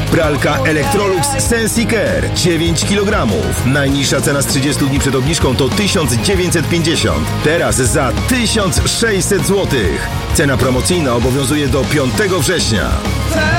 Pralka Electrolux Sensicare 9 kg. Najniższa cena z 30 dni przed obniżką to 1950. Teraz za 1600 zł. Cena promocyjna obowiązuje do 5 września.